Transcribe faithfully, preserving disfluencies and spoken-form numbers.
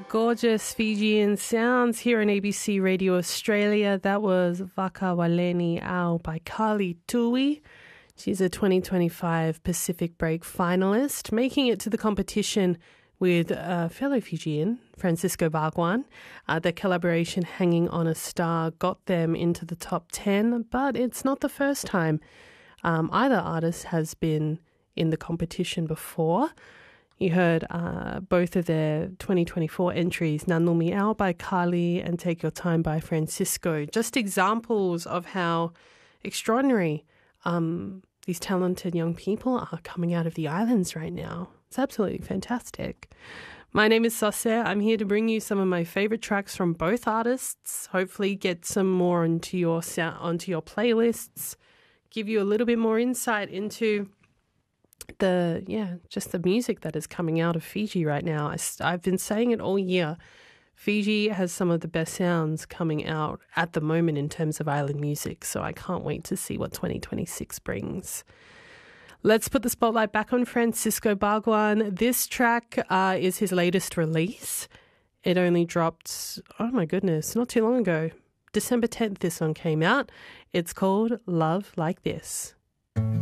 Gorgeous Fijian sounds here on A B C Radio Australia. That was Waka Waleni Au by Carly Tui. She's a twenty twenty-five Pacific Break finalist, making it to the competition with a fellow Fijian, Francisco Bhagwan. Uh, their collaboration, Hanging on a Star, got them into the top ten, but it's not the first time um, either artist has been in the competition before. You heard uh, both of their twenty twenty-four entries, Nanumi Au by Carly and Take Your Time by Francisco. Just examples of how extraordinary um, these talented young people are coming out of the islands right now. It's absolutely fantastic. My name is Sose. I'm here to bring you some of my favourite tracks from both artists, hopefully get some more onto your, onto your playlists, give you a little bit more insight into the, yeah, just the music that is coming out of Fiji right now. I, I've been saying it all year. Fiji has some of the best sounds coming out at the moment in terms of island music, so I can't wait to see what twenty twenty-six brings. Let's put the spotlight back on Francisco Bhagwan. This track uh, is his latest release. It only dropped, oh my goodness, not too long ago. December tenth this one came out. It's called Love Like This.